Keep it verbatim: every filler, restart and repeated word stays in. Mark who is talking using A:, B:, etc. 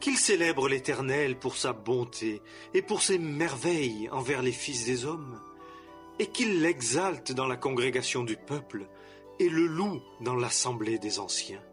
A: Qu'il célèbre l'Éternel pour sa bonté et pour ses merveilles envers les fils des hommes, et qu'il l'exalte dans la congrégation du peuple et le loue dans l'assemblée des anciens.